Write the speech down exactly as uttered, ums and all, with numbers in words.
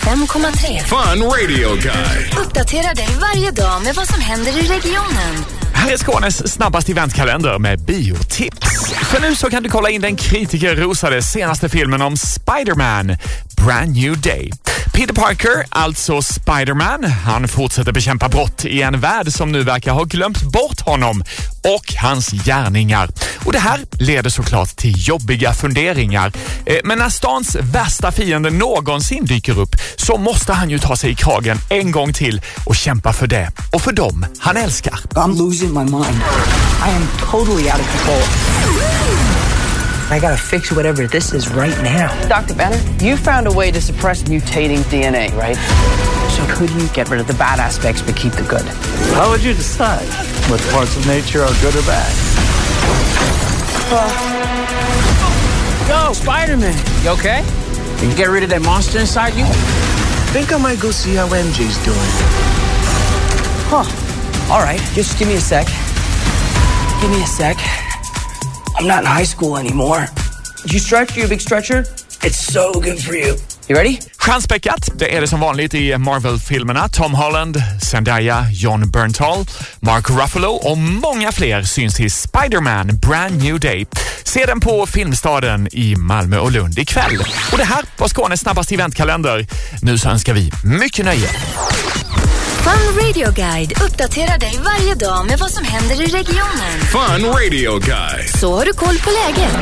fem komma tre. Fun Radio Guide. Uppdatera dig varje dag med vad som händer i regionen. Här är Skånes snabbaste eventkalender med biotips. För nu så kan du kolla in den kritikerrosade senaste filmen om Spider-Man, Brand New Day. Peter Parker, alltså Spider-Man, han fortsätter bekämpa brott i en värld som nu verkar ha glömt bort honom och hans gärningar. Och det här leder såklart till jobbiga funderingar. Men när stans värsta fiende någonsin dyker upp så måste han ju ta sig i kragen en gång till och kämpa för det och för dem han älskar. I'm losing my mind. I am totally out of control. I gotta fix whatever this is right now. Doctor Banner, you found a way to suppress mutating D N A, right? So could you get rid of the bad aspects but keep the good? How would you decide what parts of nature are good or bad? Uh, Go, Spider-Man. You okay? You get rid of that monster inside you? Think I might go see how M J's doing. Huh. All right, just give me a sec. Give me a sec. I'm not in high school anymore. Did you stretch? You a big stretcher? It's so good for you. You ready? Stjärnspäckat, det är det som vanligt i Marvel-filmerna. Tom Holland, Zendaya, Jon Bernthal, Mark Ruffalo och många fler syns i Spider-Man Brand New Day. Se den på Filmstaden i Malmö och Lund ikväll. Och det här var Skånes snabbaste eventkalender. Nu så önskar vi mycket nöje. Fun Radio Guide uppdaterar dig varje dag med vad som händer i regionen. Fun Radio Guide. Så har du koll på läget.